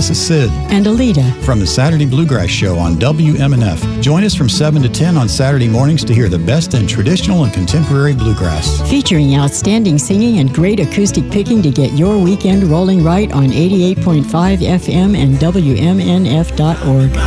This is Sid and Alita from the Saturday Bluegrass Show on WMNF. Join us from 7 to 10 on Saturday mornings to hear the best in traditional and contemporary bluegrass. Featuring outstanding singing and great acoustic picking to get your weekend rolling right on 88.5 FM and WMNF.org.